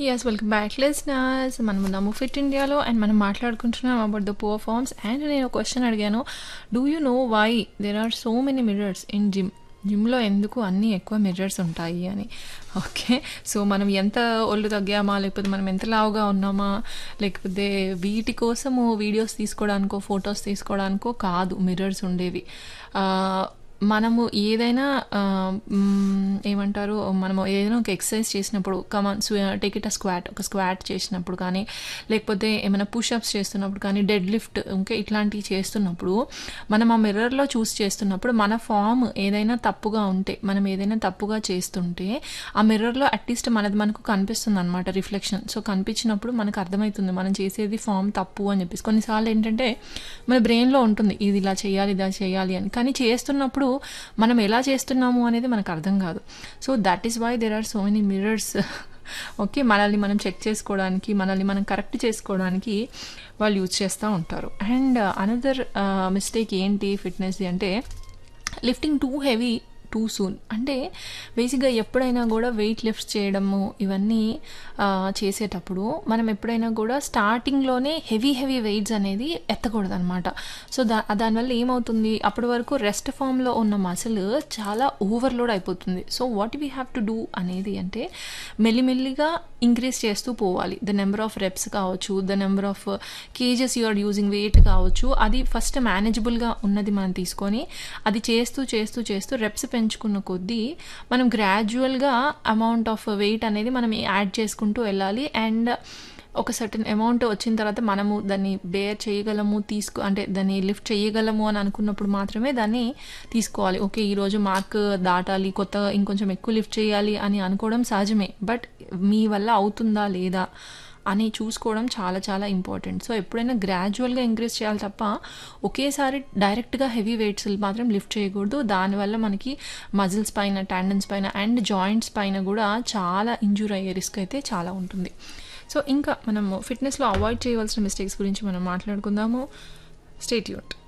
Yes, welcome back, listeners. మనం ఉన్నాము fit ఇండియాలో అండ్ మనం మాట్లాడుకుంటున్నాం about the poor forms. And నేను క్వశ్చన్ అడిగాను, do you know why there are so many mirrors in జిమ్లో ఎందుకు అన్నీ ఎక్కువ మిర్రర్స్ ఉంటాయి అని. ఓకే, సో మనం ఎంత ఒళ్ళు తగ్గామా, లేకపోతే మనం ఎంత లావుగా ఉన్నామా, లేకపోతే వీటి కోసము వీడియోస్ తీసుకోవడానికో ఫొటోస్ తీసుకోవడానికో కాదు మిర్రర్స్ ఉండేవి. మనము ఏదైనా ఏమంటారు, మనము ఏదైనా ఒక ఎక్సర్సైజ్ చేసినప్పుడు, come on take it a squat, ఒక స్క్వాట్ చేసినప్పుడు కానీ, లేకపోతే ఏమైనా పుషప్స్ చేస్తున్నప్పుడు కానీ, డెడ్ లిఫ్ట్ ఇంకా ఇట్లాంటివి చేస్తున్నప్పుడు మనం ఆ మిర్రర్లో చూసి చేస్తున్నప్పుడు మన ఫామ్ ఏదైనా తప్పుగా ఉంటే, మనం ఏదైనా తప్పుగా చేస్తుంటే ఆ మిర్రర్లో అట్లీస్ట్ మనకు కనిపిస్తుంది అనమాట రిఫ్లెక్షన్. సో కనిపించినప్పుడు మనకు అర్థమవుతుంది మనం చేసేది ఫామ్ తప్పు అని చెప్పేసి. కొన్నిసార్లు ఏంటంటే మన బ్రెయిన్లో ఉంటుంది ఇది ఇలా చేయాలి ఇలా చేయాలి అని, కానీ చేస్తున్నప్పుడు మనం ఎలా చేస్తున్నాము అనేది మనకు అర్థం కాదు. So that is why there are so many mirrors. Okay, మనల్ని మనం చెక్ చేసుకోవడానికి, మనల్ని మనం కరెక్ట్ చేసుకోవడానికి వాళ్ళు యూజ్ చేస్తూ ఉంటారు. అండ్ అనదర్ మిస్టేక్ ఏంటి ఫిట్నెస్ది అంటే lifting too heavy two soon. అంటే బేసిక్గా ఎప్పుడైనా కూడా వెయిట్ లిఫ్ట్ చేయడము ఇవన్నీ చేసేటప్పుడు మనం ఎప్పుడైనా కూడా స్టార్టింగ్లోనే హెవీ వెయిట్స్ అనేది ఎత్తకూడదు అనమాట. సో దానివల్ల ఏమవుతుంది, అప్పటి వరకు రెస్ట్ ఫామ్లో ఉన్న మసిల్ చాలా ఓవర్లోడ్ అయిపోతుంది. So what we have to do అనేది అంటే మెల్లిమెల్లిగా ఇంక్రీజ్ చేస్తూ పోవాలి. ద నెంబర్ ఆఫ్ రెప్స్ కావచ్చు, the number of kgs you are using wait కావచ్చు, అది ఫస్ట్ మేనేజబుల్గా ఉన్నది మనం తీసుకొని అది చేస్తూ చేస్తూ చేస్తూ రెప్స్ పెంచుకున్న కొద్దీ మనం గ్రాడ్యువల్గా అమౌంట్ ఆఫ్ వెయిట్ అనేది మనం యాడ్ చేసుకుంటూ వెళ్ళాలి. అండ్ ఒక సర్టన్ అమౌంట్ వచ్చిన తర్వాత మనము దాన్ని బేర్ చేయగలము, అంటే దాన్ని లిఫ్ట్ చేయగలము అని అనుకున్నప్పుడు మాత్రమే దాన్ని తీసుకోవాలి. ఓకే, ఈరోజు మార్క్ దాటాలి, కొత్తగా ఇంకొంచెం ఎక్కువ లిఫ్ట్ చేయాలి అని అనుకోవడం సహజమే, బట్ మీ వల్ల అవుతుందా లేదా అని చూసుకోవడం చాలా చాలా ఇంపార్టెంట్. సో ఎప్పుడైనా గ్రాడ్యువల్గా ఇంక్రీజ్ చేయాలి తప్ప ఒకేసారి డైరెక్ట్గా హెవీ వెయిట్స్ మాత్రం లిఫ్ట్ చేయకూడదు. దానివల్ల మనకి మజిల్స్ పైన, టెండన్స్ పైన అండ్ జాయింట్స్ పైన కూడా చాలా ఇంజూర్ అయ్యే రిస్క్ అయితే చాలా ఉంటుంది. సో ఇంకా మనము ఫిట్నెస్లో అవాయిడ్ చేయవలసిన మిస్టేక్స్ గురించి మనం మాట్లాడుకుందాము. Stay tuned.